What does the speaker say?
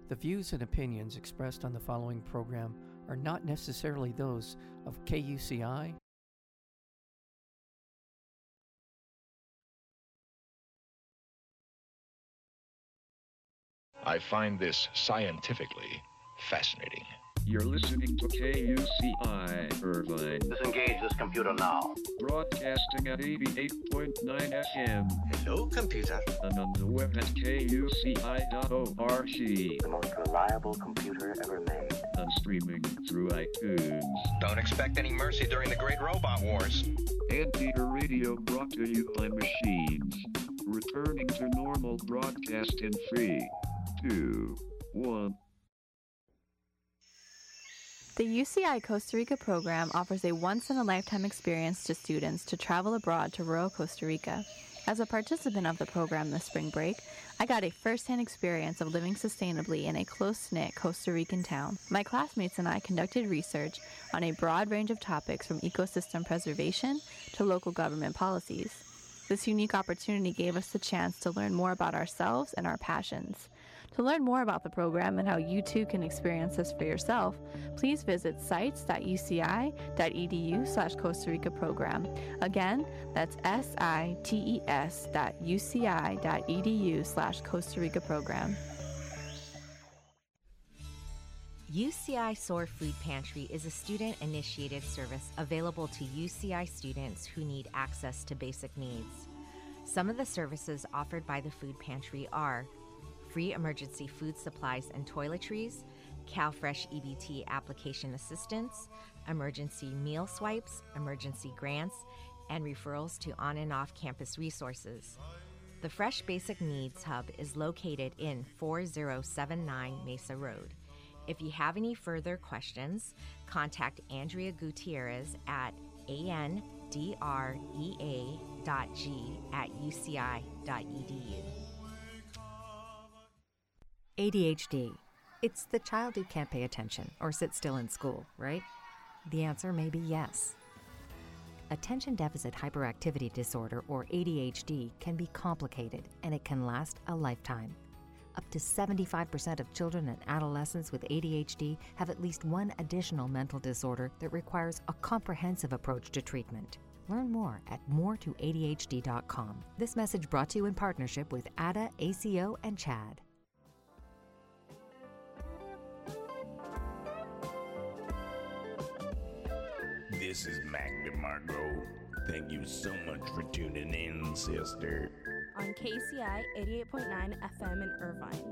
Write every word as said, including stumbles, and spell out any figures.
The views and opinions expressed on the following program are not necessarily those of K U C I, I find this scientifically fascinating. You're listening to K U C I Irvine. Disengage this computer now. Broadcasting at eighty-eight point nine F M. Hello, computer. And on the web at K U C I dot org. The most reliable computer ever made. And streaming through iTunes. Don't expect any mercy during the Great Robot Wars. Anteater Radio brought to you by machines. Returning to normal broadcast in three, two, one. The U C I Costa Rica program offers a once-in-a-lifetime experience to students to travel abroad to rural Costa Rica. As a participant of the program this spring break, I got a first-hand experience of living sustainably in a close-knit Costa Rican town. My classmates and I conducted research on a broad range of topics from ecosystem preservation to local government policies. This unique opportunity gave us the chance to learn more about ourselves and our passions. To learn more about the program and how you too can experience this for yourself, please visit sites.uci.edu slash Costa Rica program. Again, that's S-I-T-E-S dot U-C-I.edu slash Costa Rica program. U C I SOAR Food Pantry is a student-initiated service available to U C I students who need access to basic needs. Some of the services offered by the food pantry are free emergency food supplies and toiletries, CalFresh E B T application assistance, emergency meal swipes, emergency grants, and referrals to on and off campus resources. The Fresh Basic Needs Hub is located in four zero seven nine Mesa Road. If you have any further questions, contact Andrea Gutierrez at andrea dot g at u c i dot e d u. A D H D. It's the child who can't pay attention or sit still in school, right? The answer may be yes. Attention Deficit Hyperactivity Disorder, or A D H D, can be complicated and it can last a lifetime. Up to seventy-five percent of children and adolescents with A D H D have at least one additional mental disorder that requires a comprehensive approach to treatment. Learn more at more to A D H D dot com. This message brought to you in partnership with A D A, A C O, and CHAD. This is Mac DeMarco. Thank you so much for tuning in, sister. On K C I eighty-eight point nine F M in Irvine.